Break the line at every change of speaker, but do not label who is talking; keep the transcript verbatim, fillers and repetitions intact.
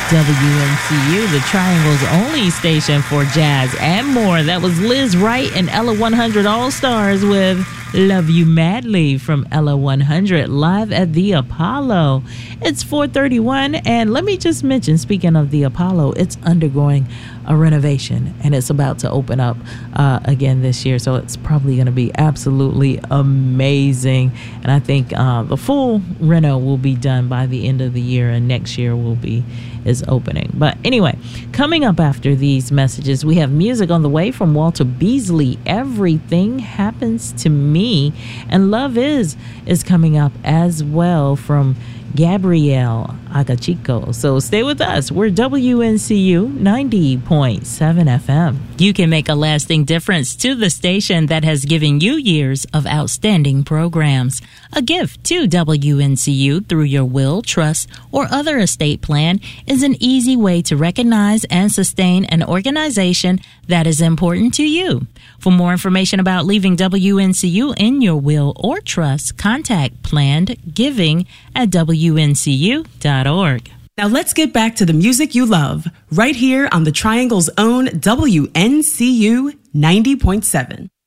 W N C U, the Triangle's only station for jazz and more. That was Liz Wright and Ella one hundred All-Stars with Love You Madly from Ella one hundred live at the Apollo. It's four thirty-one, and let me just mention, speaking of the Apollo, it's undergoing a renovation, and it's about to open up uh, again this year, so it's probably going to be absolutely amazing. And I think uh, the full reno will be done by the end of the year, and next year will be is opening. But anyway, coming up after these messages, we have music on the way from Walter Beasley. Everything Happens to Me, and Love Is is coming up as well from Gabrielle Agachico. So stay with us. We're W N C U ninety point seven F M. You can make a lasting difference to the station that has given you years of outstanding programs. A gift to W N C U through your will, trust, or other estate plan is an easy way to recognize and sustain an organization that is important to you. For more information about leaving W N C U in your will or trust, contact Planned Giving at W N C U dot org.
Now let's get back to the music you love, right here on the Triangle's own W N C U ninety point seven.